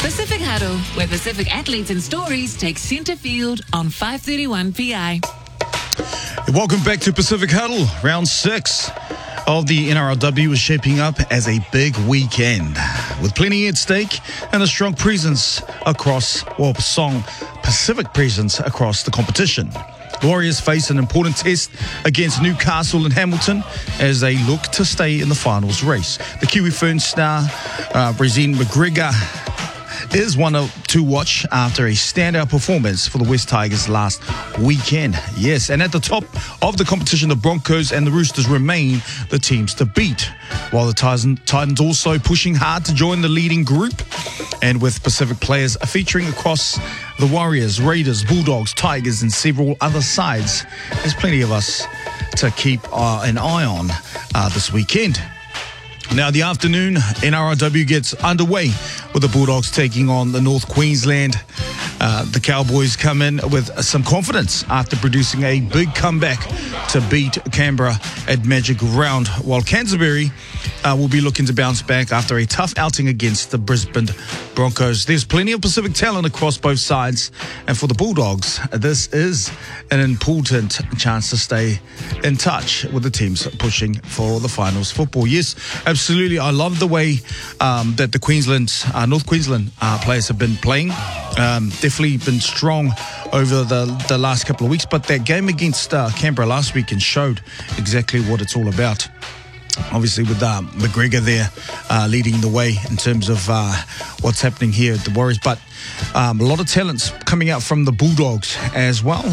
Pacific Huddle, where Pacific athletes and stories take centre field on 531 PI. Welcome back to Pacific Huddle. Round 6 of the NRLW is shaping up as a big weekend with plenty at stake and a strong presence across, Pacific presence across the competition. The Warriors face an important test against Newcastle and Hamilton as they look to stay in the finals race. The Kiwi Ferns star, Brazine McGregor, is one to watch after a standout performance for the West Tigers last weekend. Yes, and at the top of the competition, the Broncos and the Roosters remain the teams to beat, while the Titans also pushing hard to join the leading group. And with Pacific players featuring across the Warriors, Raiders, Bulldogs, Tigers and several other sides, there's plenty of us to keep an eye on this weekend. Now, the afternoon NRLW gets underway with the Bulldogs taking on the North Queensland. The Cowboys come in with some confidence after producing a big comeback to beat Canberra at Magic Round, while Canterbury will be looking to bounce back after a tough outing against the Brisbane Broncos. There's plenty of Pacific talent across both sides, and for the Bulldogs, this is an important chance to stay in touch with the teams pushing for the finals football. Yes, absolutely. I love the way that the North Queensland players have been playing. Definitely been strong over the last couple of weeks, but that game against Canberra last weekend showed exactly what it's all about. Obviously with McGregor there leading the way in terms of what's happening here at the Warriors, but a lot of talents coming out from the Bulldogs as well.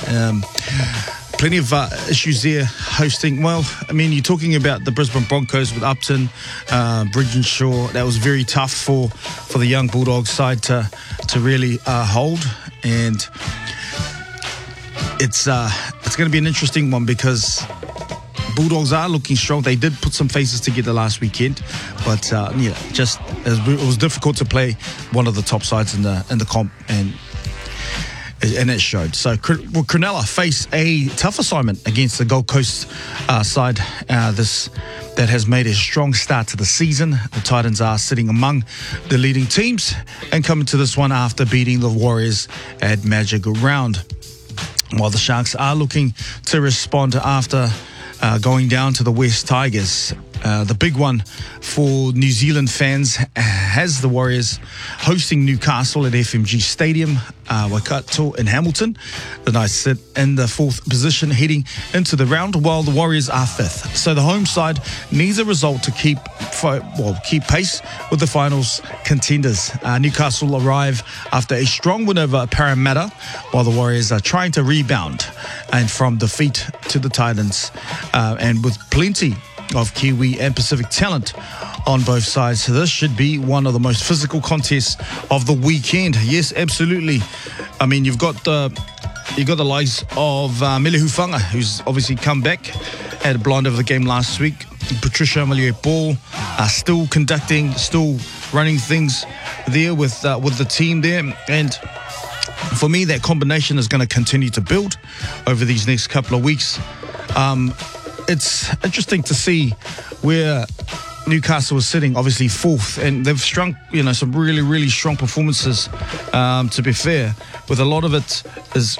Plenty of issues there hosting. Well, I mean, you're talking about the Brisbane Broncos with Upton, Brigginshaw. That was very tough for the young Bulldogs side to really hold, and it's going to be an interesting one because Bulldogs are looking strong. They did put some faces together last weekend, but it was difficult to play one of the top sides in the comp, and it showed. So will Cronulla face a tough assignment against the Gold Coast side that has made a strong start to the season. The Titans are sitting among the leading teams and coming to this one after beating the Warriors at Magic Round, while the Sharks are looking to respond after going down to the West Tigers. The big one for New Zealand fans has the Warriors hosting Newcastle at FMG Stadium, Waikato in Hamilton. The Knights sit in the 4th position heading into the round, while the Warriors are 5th. So the home side needs a result to keep pace with the finals contenders. Newcastle arrive after a strong win over Parramatta, while the Warriors are trying to rebound and from defeat to the Titans, and with plenty of Kiwi and Pacific talent on both sides. So this should be one of the most physical contests of the weekend. Yes, absolutely. I mean, you've got the likes of Mele Hufanga, who's obviously come back, had a blind over the game last week. Patricia Maliue-Ball still conducting, still running things there with the team there. And for me, that combination is going to continue to build over these next couple of weeks. It's interesting to see where Newcastle is sitting, obviously 4th, and they've strung, some really, really strong performances, to be fair. With a lot of it is,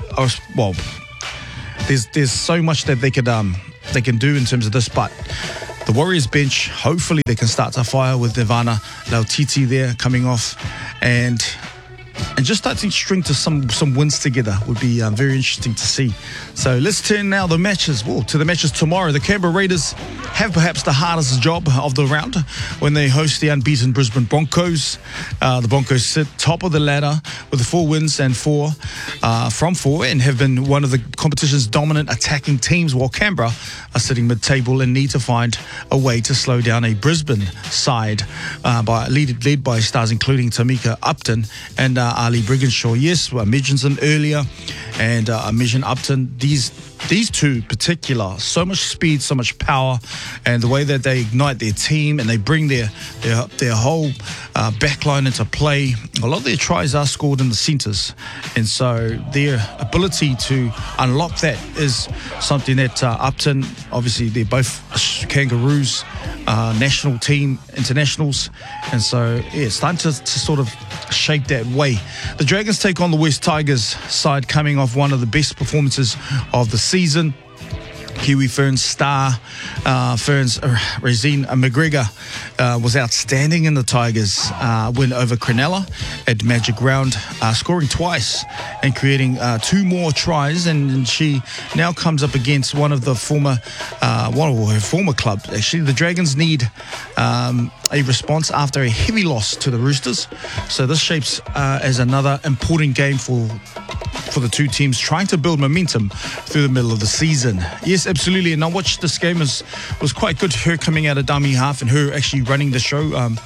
there's so much that they can do in terms of this, but the Warriors bench, hopefully they can start to fire with Ivana Lautiti there coming off, and just start to string to some wins together would be very interesting to see. So let's turn now to the matches tomorrow. The Canberra Raiders have perhaps the hardest job of the round when they host the unbeaten Brisbane Broncos. The Broncos sit top of the ladder with 4 wins and 4 from 4, and have been one of the competition's dominant attacking teams, while Canberra are sitting mid-table and need to find a way to slow down a Brisbane side led by stars including Tamika Upton and Ali Brigginshaw. Yes, I mentioned them earlier, and I mentioned Upton. These two particular, so much speed, so much power, and the way that they ignite their team and they bring their whole backline into play. A lot of their tries are scored in the centres, and so their ability to unlock that is something that Upton, obviously they're both Kangaroos national team internationals, and so it's time to sort of shape that way. The Dragons take on the West Tigers side coming off one of the best performances of the season. Kiwi Ferns star Razine McGregor was outstanding in the Tigers win over Cronulla at Magic Round, scoring twice and creating 2 more tries, and she now comes up against one of her former clubs. Actually, the Dragons need a response after a heavy loss to the Roosters, so this shapes as another important game for the two teams trying to build momentum through the middle of the season. Yes, absolutely. And I watched this game, was quite good. Her coming out of dummy half and her actually running the show.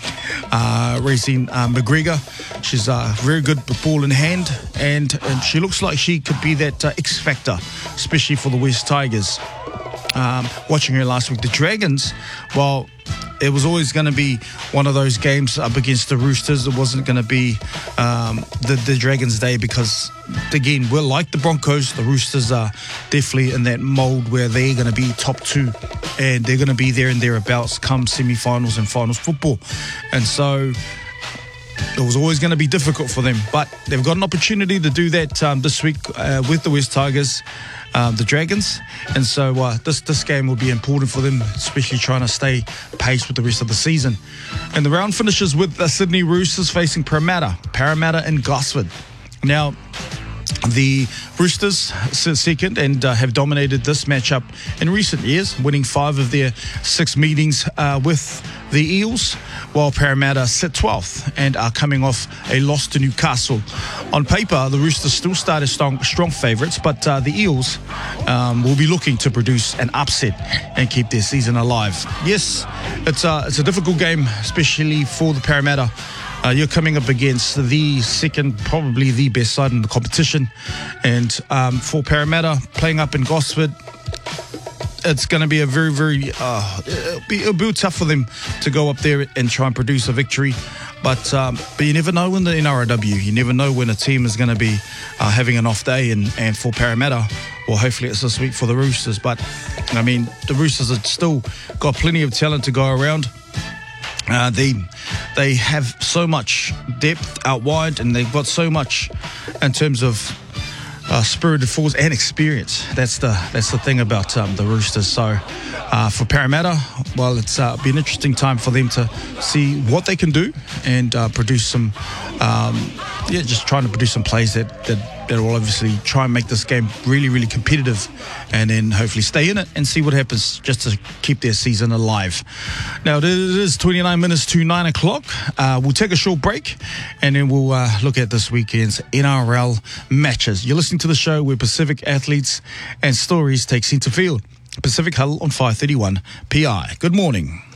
Razine McGregor, she's very good with ball in hand, and she looks like she could be that X factor, especially for the West Tigers. Watching her last week, the Dragons, well, it was always going to be one of those games up against the Roosters. It wasn't going to be the Dragons' day because, again, we're like the Broncos. The Roosters are definitely in that mould where they're going to be top 2 and they're going to be there and thereabouts come semi-finals and finals football. And so it was always going to be difficult for them. But they've got an opportunity to do that this week with the West Tigers, the Dragons, and so this game will be important for them, especially trying to stay pace with the rest of the season. And the round finishes with the Sydney Roosters facing Parramatta and Gosford. Now, the Roosters sit second and have dominated this matchup in recent years, winning 5 of their 6 meetings with the Eels, while Parramatta sit 12th and are coming off a loss to Newcastle. On paper, the Roosters still start as strong favourites, but the Eels will be looking to produce an upset and keep their season alive. Yes, it's a difficult game, especially for the Parramatta. You're coming up against the second, probably the best side in the competition. And for Parramatta, playing up in Gosford, it's going to be a very, very... it'll be tough for them to go up there and try and produce a victory. But you never know in the NRLW. You never know when a team is going to be having an off day. And for Parramatta, well, hopefully it's this week for the Roosters. But, I mean, the Roosters have still got plenty of talent to go around. They have so much depth out wide, and they've got so much in terms of spirited forwards and experience. That's the thing about the Roosters. So for Parramatta, well, it's be an interesting time for them to see what they can do and produce some, just trying to produce some plays that will obviously try and make this game really, really competitive, and then hopefully stay in it and see what happens just to keep their season alive. Now, it is 29 minutes to 9 o'clock. We'll take a short break and then we'll look at this weekend's NRL matches. You're listening to the show where Pacific athletes and stories take centre field. Pacific Huddle on 531 PI. Good morning.